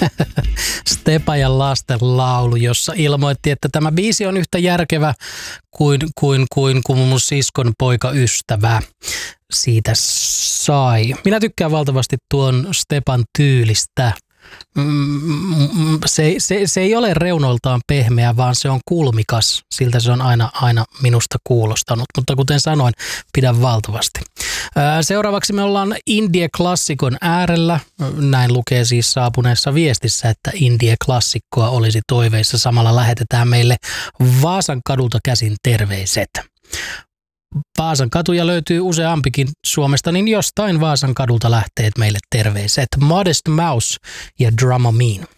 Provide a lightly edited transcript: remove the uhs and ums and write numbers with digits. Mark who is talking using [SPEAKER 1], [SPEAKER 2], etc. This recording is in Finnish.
[SPEAKER 1] Stepan ja lasten laulu, jossa ilmoitti, että tämä biisi on yhtä järkevä kuin mun siskon poikaystävä siitä sai. Minä tykkään valtavasti tuon Stepan tyylistä. Se ei ole reunoiltaan pehmeä, vaan se on kulmikas. Siltä se on aina minusta kuulostanut. Mutta kuten sanoin, pidän valtavasti. Seuraavaksi me ollaan indie-klassikon äärellä. Näin lukee siis saapuneessa viestissä, että indie-klassikkoa olisi toiveissa. Samalla lähetetään meille Vaasan kadulta käsin terveiset. Vaasan katuja löytyy useampikin Suomesta, niin jostain Vaasan kadulta lähteet meille terveiset. Modest Mouse ja Dramamine.